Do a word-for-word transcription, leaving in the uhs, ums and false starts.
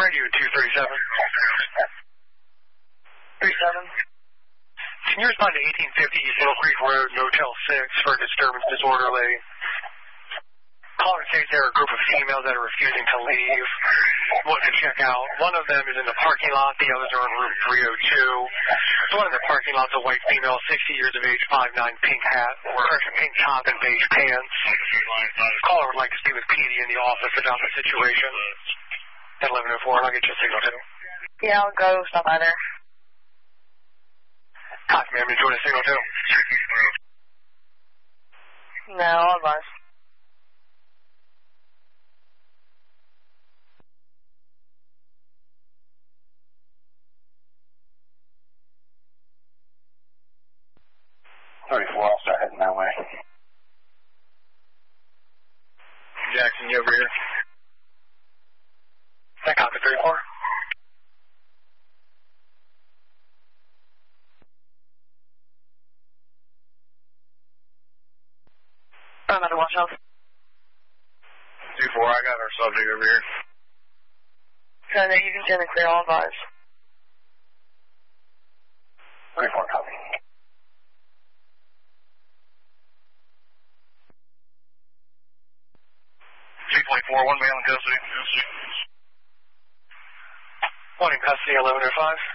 Radio two thirty-seven. thirty-seven. Can you respond to eighteen fifty East Little Creek Road, Motel six for disturbance disorderly? Caller says there are a group of females that are refusing to leave. Want to check out. One of them is in the parking lot. The others are in room three oh two. The one in the parking lot is a white female, sixty years of age, five nine, pink hat, correction, pink top and beige pants. Caller would like to speak with P D in the office about the situation. At eleven oh four, and I'll get you a signal too. Yeah, I'll go. Stop by there. Copy, ma'am. Enjoy the signal too. No, I'll advise. thirty-four, I'll start heading that way. Jackson, you over here? That copy, thirty-four. I'm at the watch house. two four, I got our subject over here. So that you can send a clear, I'll advise. thirty-four, copy. two twenty-four, one male in custody. One in custody, eleven oh five.